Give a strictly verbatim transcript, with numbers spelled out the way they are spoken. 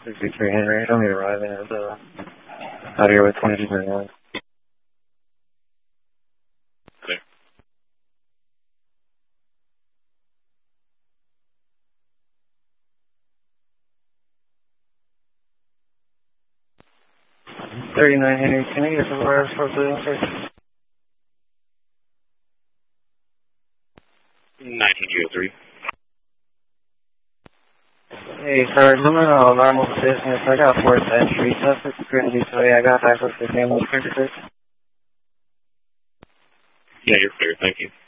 sixty-three Henry. I don't need to arrive at uh, out here with twenty-two thirty-nine. Clear. thirty-nine Henry, can I get some wires for the sir? nineteen oh three. Hey, sir, Lumina normal business. I got fourth entry. Suspect security, so yeah, I got access to the family printer. Yeah, you're clear. Thank you.